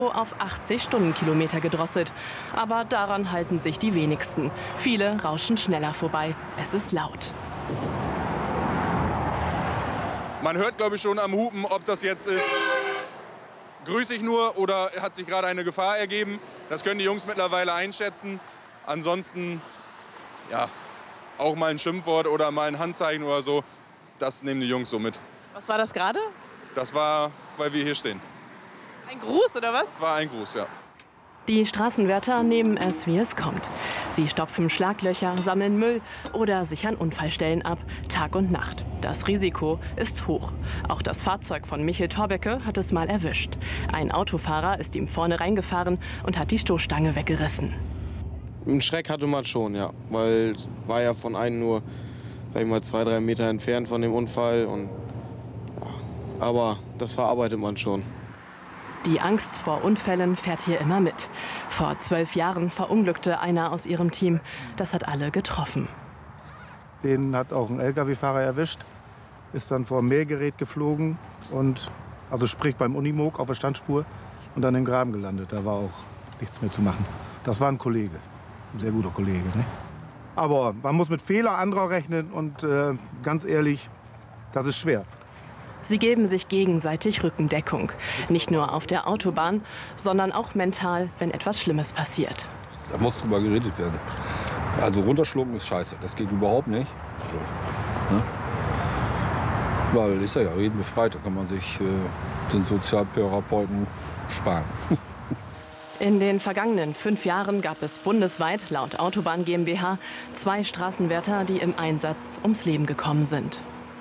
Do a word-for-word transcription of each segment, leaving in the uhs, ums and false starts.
auf achtzig Stundenkilometer gedrosselt. Aber daran halten sich die wenigsten. Viele rauschen schneller vorbei. Es ist laut. Man hört, glaube ich, schon am Hupen, ob das jetzt ist, grüße ich nur oder hat sich gerade eine Gefahr ergeben. Das können die Jungs mittlerweile einschätzen. Ansonsten, ja, auch mal ein Schimpfwort oder mal ein Handzeichen oder so, das nehmen die Jungs so mit. Was war das gerade? Das war, weil wir hier stehen. Ein Gruß oder was? Das war ein Gruß, ja. Die Straßenwärter nehmen es, wie es kommt. Sie stopfen Schlaglöcher, sammeln Müll oder sichern Unfallstellen ab, Tag und Nacht. Das Risiko ist hoch. Auch das Fahrzeug von Michel Thorbecke hat es mal erwischt. Ein Autofahrer ist ihm vorne reingefahren und hat die Stoßstange weggerissen. Einen Schreck hatte man schon, ja, weil es war ja von einem nur, sag ich mal, zwei, drei Meter entfernt von dem Unfall. Und, ja, aber das verarbeitet man schon. Die Angst vor Unfällen fährt hier immer mit. Vor zwölf Jahren verunglückte einer aus ihrem Team. Das hat alle getroffen. Den hat auch ein L K W-Fahrer erwischt, ist dann vor ein Mähgerät geflogen, und, also sprich beim Unimog auf der Standspur, und dann im Graben gelandet. Da war auch nichts mehr zu machen. Das war ein Kollege, ein sehr guter Kollege. Ne? Aber man muss mit Fehler anderer rechnen und äh, ganz ehrlich, das ist schwer. Sie geben sich gegenseitig Rückendeckung. Nicht nur auf der Autobahn, sondern auch mental, wenn etwas Schlimmes passiert. Da muss drüber geredet werden. Also runterschlucken ist scheiße. Das geht überhaupt nicht. Ne? Weil ist ja, ja reden befreit. Da kann man sich äh, den Sozialtherapeuten sparen. In den vergangenen fünf Jahren gab es bundesweit, laut Autobahn GmbH, zwei Straßenwärter, die im Einsatz ums Leben gekommen sind.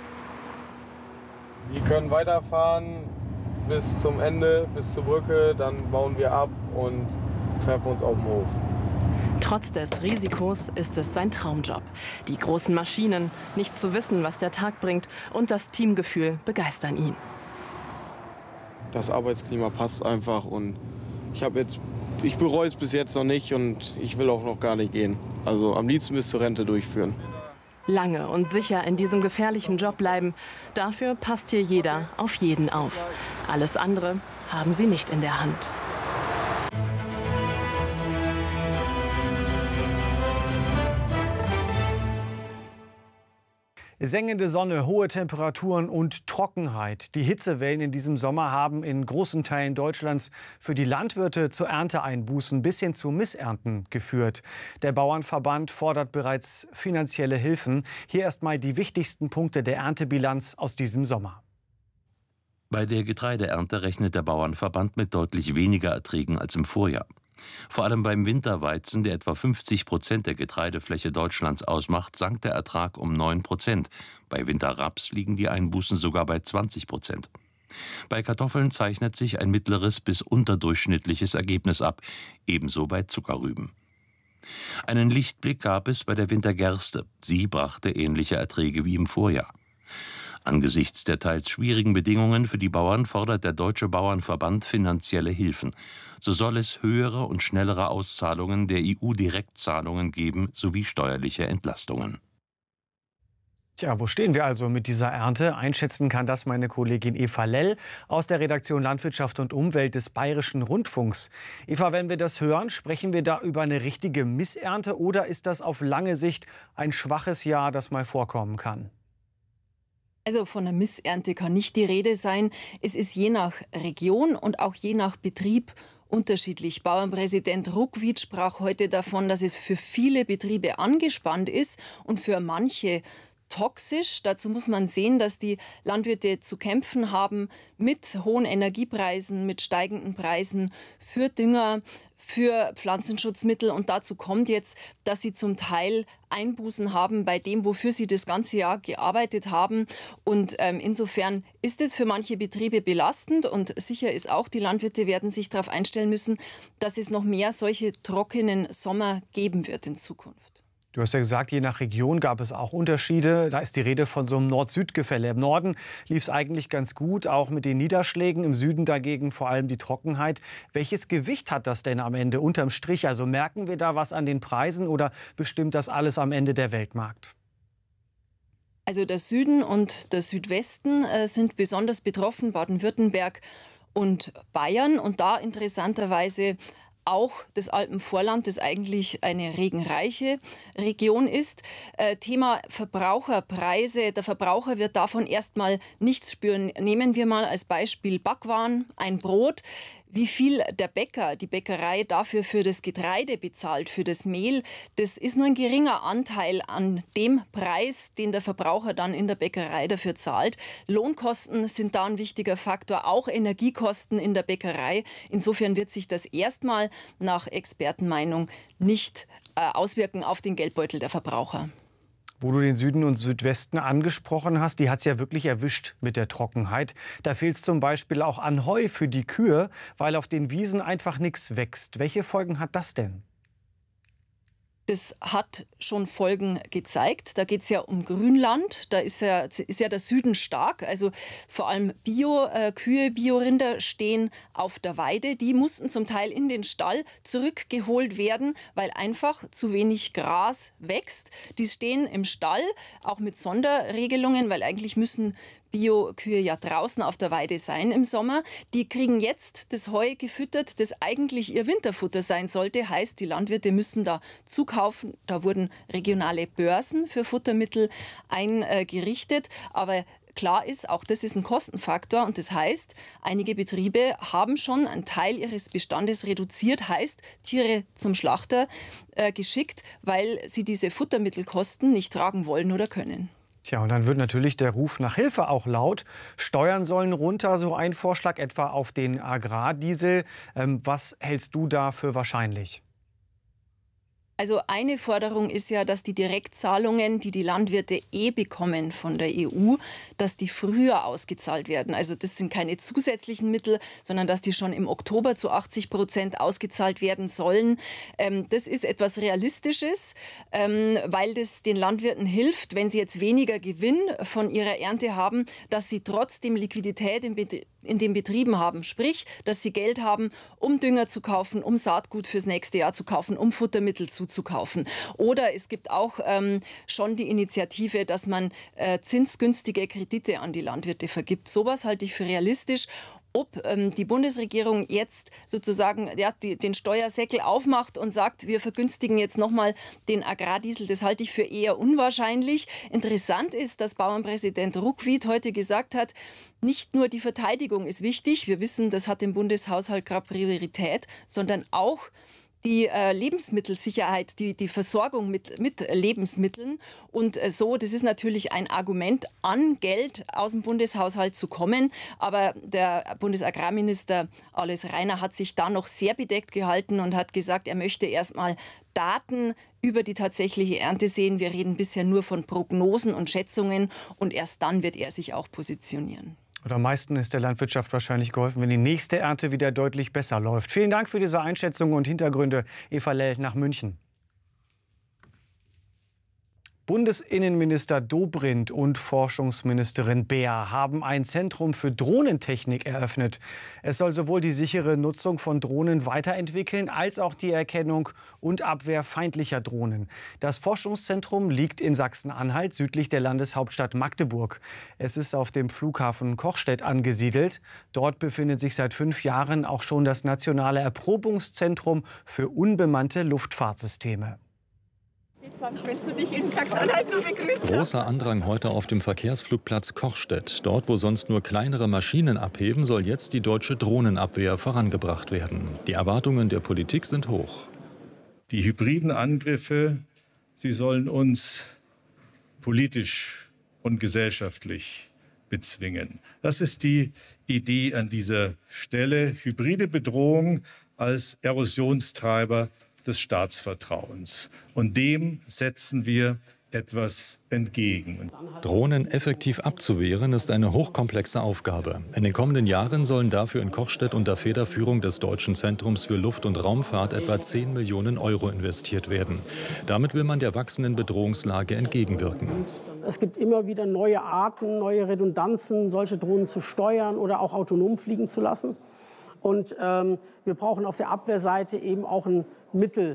Die können weiterfahren bis zum Ende, bis zur Brücke, dann bauen wir ab und treffen uns auf dem Hof. Trotz des Risikos ist es sein Traumjob. Die großen Maschinen, nicht zu wissen, was der Tag bringt, und das Teamgefühl begeistern ihn. Das Arbeitsklima passt einfach, und ich habe jetzt, ich bereue es bis jetzt noch nicht, und ich will auch noch gar nicht gehen. Also am liebsten bis zur Rente durchführen. Lange und sicher in diesem gefährlichen Job bleiben, dafür passt hier jeder auf jeden auf. Alles andere haben sie nicht in der Hand. Sengende Sonne, hohe Temperaturen und Trockenheit. Die Hitzewellen in diesem Sommer haben in großen Teilen Deutschlands für die Landwirte zu Ernteeinbußen bis hin zu Missernten geführt. Der Bauernverband fordert bereits finanzielle Hilfen. Hier erst mal die wichtigsten Punkte der Erntebilanz aus diesem Sommer. Bei der Getreideernte rechnet der Bauernverband mit deutlich weniger Erträgen als im Vorjahr. Vor allem beim Winterweizen, der etwa fünfzig Prozent der Getreidefläche Deutschlands ausmacht, sank der Ertrag um neun Prozent. Bei Winterraps liegen die Einbußen sogar bei zwanzig Prozent. Bei Kartoffeln zeichnet sich ein mittleres bis unterdurchschnittliches Ergebnis ab, ebenso bei Zuckerrüben. Einen Lichtblick gab es bei der Wintergerste. Sie brachte ähnliche Erträge wie im Vorjahr. Angesichts der teils schwierigen Bedingungen für die Bauern fordert der Deutsche Bauernverband finanzielle Hilfen. So soll es höhere und schnellere Auszahlungen der E U-Direktzahlungen geben sowie steuerliche Entlastungen. Tja, wo stehen wir also mit dieser Ernte? Einschätzen kann das meine Kollegin Eva Lell aus der Redaktion Landwirtschaft und Umwelt des Bayerischen Rundfunks. Eva, wenn wir das hören, sprechen wir da über eine richtige Missernte, oder ist das auf lange Sicht ein schwaches Jahr, das mal vorkommen kann? Also von einer Missernte kann nicht die Rede sein. Es ist je nach Region und auch je nach Betrieb unterschiedlich. Bauernpräsident Ruckwied sprach heute davon, dass es für viele Betriebe angespannt ist und für manche toxisch. Dazu muss man sehen, dass die Landwirte zu kämpfen haben mit hohen Energiepreisen, mit steigenden Preisen für Dünger, für Pflanzenschutzmittel. Und dazu kommt jetzt, dass sie zum Teil Einbußen haben bei dem, wofür sie das ganze Jahr gearbeitet haben. Und ähm, insofern ist es für manche Betriebe belastend. Und sicher ist auch, die Landwirte werden sich darauf einstellen müssen, dass es noch mehr solche trockenen Sommer geben wird in Zukunft. Du hast ja gesagt, je nach Region gab es auch Unterschiede. Da ist die Rede von so einem Nord-Süd-Gefälle. Im Norden lief es eigentlich ganz gut, auch mit den Niederschlägen. Im Süden dagegen vor allem die Trockenheit. Welches Gewicht hat das denn am Ende unterm Strich? Also merken wir da was an den Preisen, oder bestimmt das alles am Ende der Weltmarkt? Also der Süden und der Südwesten äh, sind besonders betroffen. Baden-Württemberg und Bayern. Und da interessanterweise auch das Alpenvorland, das eigentlich eine regenreiche Region ist. Äh, Thema Verbraucherpreise. Der Verbraucher wird davon erstmal nichts spüren. Nehmen wir mal als Beispiel Backwaren, ein Brot. Wie viel der Bäcker, die Bäckerei dafür für das Getreide bezahlt, für das Mehl, das ist nur ein geringer Anteil an dem Preis, den der Verbraucher dann in der Bäckerei dafür zahlt. Lohnkosten sind da ein wichtiger Faktor, auch Energiekosten in der Bäckerei. Insofern wird sich das erstmal nach Expertenmeinung nicht äh, auswirken auf den Geldbeutel der Verbraucher. Wo du den Süden und Südwesten angesprochen hast, die hat es ja wirklich erwischt mit der Trockenheit. Da fehlt es zum Beispiel auch an Heu für die Kühe, weil auf den Wiesen einfach nichts wächst. Welche Folgen hat das denn? Das hat schon Folgen gezeigt. Da geht es ja um Grünland. Da ist ja, ist ja der Süden stark. Also vor allem Bio-Kühe, äh, Bio-Rinder stehen auf der Weide. Die mussten zum Teil in den Stall zurückgeholt werden, weil einfach zu wenig Gras wächst. Die stehen im Stall, auch mit Sonderregelungen, weil eigentlich müssen Bio-Kühe ja draußen auf der Weide sein im Sommer. Die kriegen jetzt das Heu gefüttert, das eigentlich ihr Winterfutter sein sollte. Heißt, die Landwirte müssen da zukaufen. Da wurden regionale Börsen für Futtermittel eingerichtet. Aber klar ist, auch das ist ein Kostenfaktor. Und das heißt, einige Betriebe haben schon einen Teil ihres Bestandes reduziert. Heißt, Tiere zum Schlachter äh, geschickt, weil sie diese Futtermittelkosten nicht tragen wollen oder können. Tja, und dann wird natürlich der Ruf nach Hilfe auch laut. Steuern sollen runter, so ein Vorschlag etwa auf den Agrardiesel. Ähm, was hältst du da für wahrscheinlich? Also eine Forderung ist ja, dass die Direktzahlungen, die die Landwirte eh bekommen von der E U, dass die früher ausgezahlt werden. Also das sind keine zusätzlichen Mittel, sondern dass die schon im Oktober zu achtzig Prozent ausgezahlt werden sollen. Ähm, das ist etwas Realistisches, ähm, weil das den Landwirten hilft, wenn sie jetzt weniger Gewinn von ihrer Ernte haben, dass sie trotzdem Liquidität im Betrieb in den Betrieben haben. Sprich, dass sie Geld haben, um Dünger zu kaufen, um Saatgut fürs nächste Jahr zu kaufen, um Futtermittel zuzukaufen. Oder es gibt auch ähm, schon die Initiative, dass man äh, zinsgünstige Kredite an die Landwirte vergibt. Sowas halte ich für realistisch. Ob ähm, die Bundesregierung jetzt sozusagen ja, die, den Steuersäckel aufmacht und sagt, wir vergünstigen jetzt nochmal den Agrardiesel, das halte ich für eher unwahrscheinlich. Interessant ist, dass Bauernpräsident Ruckwied heute gesagt hat, nicht nur die Verteidigung ist wichtig, wir wissen, das hat im Bundeshaushalt gerade Priorität, sondern auch die äh, Lebensmittelsicherheit, die, die Versorgung mit, mit Lebensmitteln. Und äh, so, das ist natürlich ein Argument, an Geld aus dem Bundeshaushalt zu kommen. Aber der Bundesagrarminister Alois Rainer hat sich da noch sehr bedeckt gehalten und hat gesagt, er möchte erstmal Daten über die tatsächliche Ernte sehen. Wir reden bisher nur von Prognosen und Schätzungen und erst dann wird er sich auch positionieren. Und am meisten ist der Landwirtschaft wahrscheinlich geholfen, wenn die nächste Ernte wieder deutlich besser läuft. Vielen Dank für diese Einschätzung und Hintergründe, Eva Lell nach München. Bundesinnenminister Dobrindt und Forschungsministerin Beer haben ein Zentrum für Drohnentechnik eröffnet. Es soll sowohl die sichere Nutzung von Drohnen weiterentwickeln, als auch die Erkennung und Abwehr feindlicher Drohnen. Das Forschungszentrum liegt in Sachsen-Anhalt, südlich der Landeshauptstadt Magdeburg. Es ist auf dem Flughafen Kochstedt angesiedelt. Dort befindet sich seit fünf Jahren auch schon das nationale Erprobungszentrum für unbemannte Luftfahrtsysteme. Großer Andrang heute auf dem Verkehrsflugplatz Kochstedt. Dort, wo sonst nur kleinere Maschinen abheben, soll jetzt die deutsche Drohnenabwehr vorangebracht werden. Die Erwartungen der Politik sind hoch. Die hybriden Angriffe, sie sollen uns politisch und gesellschaftlich bezwingen. Das ist die Idee an dieser Stelle. Hybride Bedrohung als Erosionstreiber des Staatsvertrauens. Und dem setzen wir etwas entgegen. Drohnen effektiv abzuwehren, ist eine hochkomplexe Aufgabe. In den kommenden Jahren sollen dafür in Kochstedt unter Federführung des Deutschen Zentrums für Luft- und Raumfahrt etwa zehn Millionen Euro investiert werden. Damit will man der wachsenden Bedrohungslage entgegenwirken. Es gibt immer wieder neue Arten, neue Redundanzen, solche Drohnen zu steuern oder auch autonom fliegen zu lassen. Und ähm, wir brauchen auf der Abwehrseite eben auch ein Mittel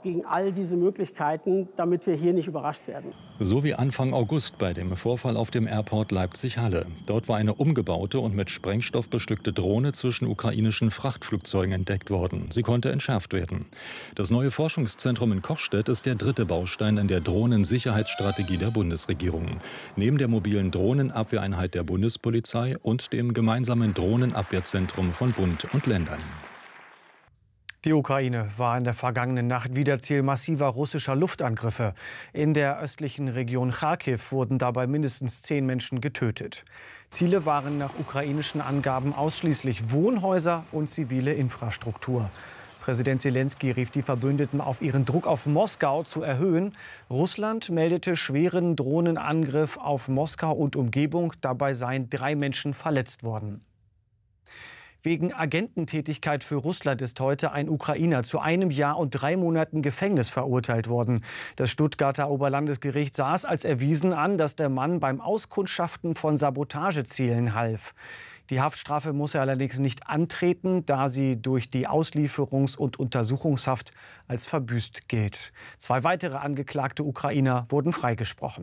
gegen all diese Möglichkeiten, damit wir hier nicht überrascht werden. So wie Anfang August bei dem Vorfall auf dem Airport Leipzig-Halle. Dort war eine umgebaute und mit Sprengstoff bestückte Drohne zwischen ukrainischen Frachtflugzeugen entdeckt worden. Sie konnte entschärft werden. Das neue Forschungszentrum in Kochstedt ist der dritte Baustein in der Drohnensicherheitsstrategie der Bundesregierung. Neben der mobilen Drohnenabwehreinheit der Bundespolizei und dem gemeinsamen Drohnenabwehrzentrum von Bund und Ländern. Die Ukraine war in der vergangenen Nacht wieder Ziel massiver russischer Luftangriffe. In der östlichen Region Charkiw wurden dabei mindestens zehn Menschen getötet. Ziele waren nach ukrainischen Angaben ausschließlich Wohnhäuser und zivile Infrastruktur. Präsident Selenskyj rief die Verbündeten auf, ihren Druck auf Moskau zu erhöhen. Russland meldete schweren Drohnenangriff auf Moskau und Umgebung. Dabei seien drei Menschen verletzt worden. Wegen Agententätigkeit für Russland ist heute ein Ukrainer zu einem Jahr und drei Monaten Gefängnis verurteilt worden. Das Stuttgarter Oberlandesgericht sah es als erwiesen an, dass der Mann beim Auskundschaften von Sabotagezielen half. Die Haftstrafe muss er allerdings nicht antreten, da sie durch die Auslieferungs- und Untersuchungshaft als verbüßt gilt. Zwei weitere angeklagte Ukrainer wurden freigesprochen.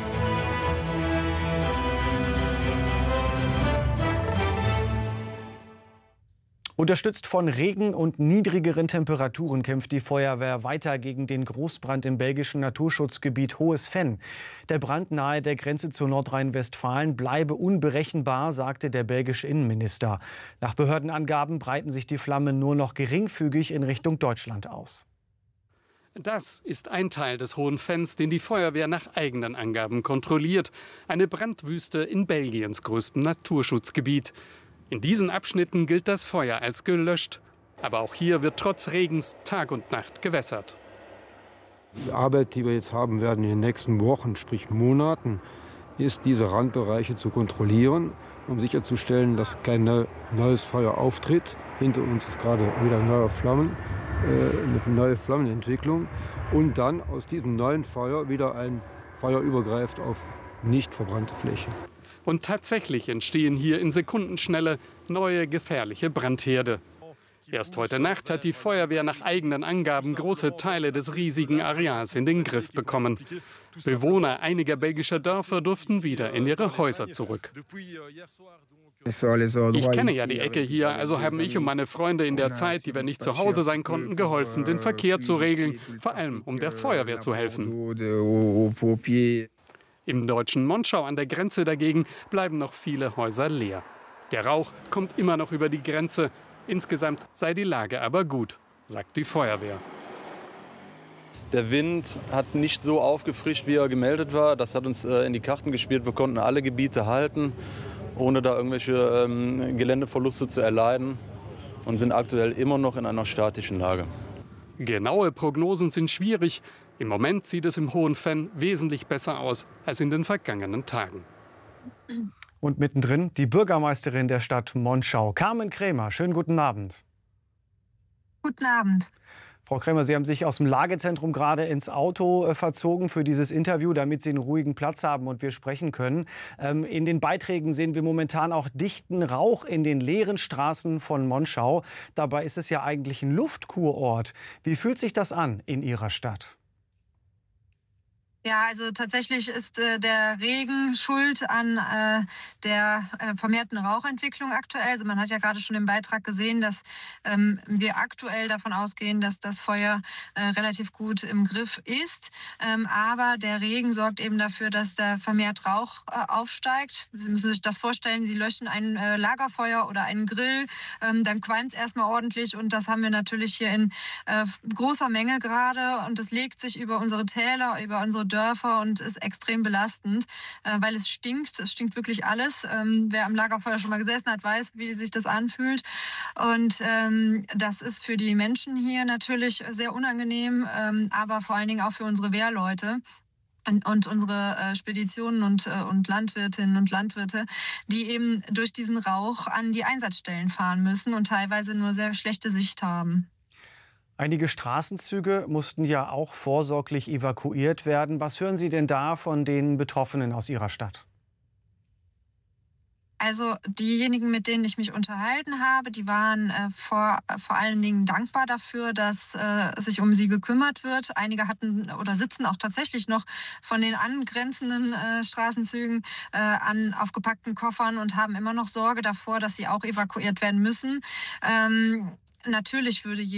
Unterstützt von Regen und niedrigeren Temperaturen kämpft die Feuerwehr weiter gegen den Großbrand im belgischen Naturschutzgebiet Hohes Venn. Der Brand nahe der Grenze zu Nordrhein-Westfalen bleibe unberechenbar, sagte der belgische Innenminister. Nach Behördenangaben breiten sich die Flammen nur noch geringfügig in Richtung Deutschland aus. Das ist ein Teil des Hohen Venns, den die Feuerwehr nach eigenen Angaben kontrolliert. Eine Brandwüste in Belgiens größtem Naturschutzgebiet. In diesen Abschnitten gilt das Feuer als gelöscht. Aber auch hier wird trotz Regens Tag und Nacht gewässert. Die Arbeit, die wir jetzt haben werden in den nächsten Wochen, sprich Monaten, ist, diese Randbereiche zu kontrollieren, um sicherzustellen, dass kein neues Feuer auftritt. Hinter uns ist gerade wieder neue Flammen, äh, eine neue Flammenentwicklung. Und dann aus diesem neuen Feuer wieder ein Feuer übergreift auf nicht verbrannte Flächen. Und tatsächlich entstehen hier in Sekundenschnelle neue gefährliche Brandherde. Erst heute Nacht hat die Feuerwehr nach eigenen Angaben große Teile des riesigen Areals in den Griff bekommen. Bewohner einiger belgischer Dörfer durften wieder in ihre Häuser zurück. Ich kenne ja die Ecke hier, also haben ich und meine Freunde in der Zeit, die wir nicht zu Hause sein konnten, geholfen, den Verkehr zu regeln, vor allem um der Feuerwehr zu helfen. Im deutschen Monschau an der Grenze dagegen bleiben noch viele Häuser leer. Der Rauch kommt immer noch über die Grenze. Insgesamt sei die Lage aber gut, sagt die Feuerwehr. Der Wind hat nicht so aufgefrischt, wie er gemeldet war. Das hat uns äh, in die Karten gespielt. Wir konnten alle Gebiete halten, ohne da irgendwelche ähm, Geländeverluste zu erleiden und sind aktuell immer noch in einer statischen Lage. Genaue Prognosen sind schwierig. Im Moment sieht es im Hohen Venn wesentlich besser aus als in den vergangenen Tagen. Und mittendrin die Bürgermeisterin der Stadt Monschau, Carmen Krämer. Schönen guten Abend. Guten Abend. Frau Krämer, Sie haben sich aus dem Lagezentrum gerade ins Auto äh, verzogen für dieses Interview, damit Sie einen ruhigen Platz haben und wir sprechen können. Ähm, in den Beiträgen sehen wir momentan auch dichten Rauch in den leeren Straßen von Monschau. Dabei ist es ja eigentlich ein Luftkurort. Wie fühlt sich das an in Ihrer Stadt? Ja, also tatsächlich ist äh, der Regen schuld an äh, der äh, vermehrten Rauchentwicklung aktuell. Also man hat ja gerade schon im Beitrag gesehen, dass ähm, wir aktuell davon ausgehen, dass das Feuer äh, relativ gut im Griff ist. Ähm, aber der Regen sorgt eben dafür, dass da vermehrt Rauch äh, aufsteigt. Sie müssen sich das vorstellen, Sie löschen ein äh, Lagerfeuer oder einen Grill, ähm, dann qualmt es erstmal ordentlich und das haben wir natürlich hier in äh, großer Menge gerade und es legt sich über unsere Täler, über unsere Dörfer und ist extrem belastend, äh, weil es stinkt. Es stinkt wirklich alles. Ähm, wer am Lagerfeuer schon mal gesessen hat, weiß, wie sich das anfühlt. Und ähm, das ist für die Menschen hier natürlich sehr unangenehm, ähm, aber vor allen Dingen auch für unsere Wehrleute. Und unsere äh, Speditionen und, äh, und Landwirtinnen und Landwirte, die eben durch diesen Rauch an die Einsatzstellen fahren müssen und teilweise nur sehr schlechte Sicht haben. Einige Straßenzüge mussten ja auch vorsorglich evakuiert werden. Was hören Sie denn da von den Betroffenen aus Ihrer Stadt? Also diejenigen, mit denen ich mich unterhalten habe, die waren äh, vor, äh, vor allen Dingen dankbar dafür, dass äh, sich um sie gekümmert wird. Einige hatten oder sitzen auch tatsächlich noch von den angrenzenden äh, Straßenzügen äh, an aufgepackten Koffern und haben immer noch Sorge davor, dass sie auch evakuiert werden müssen. Ähm, natürlich würde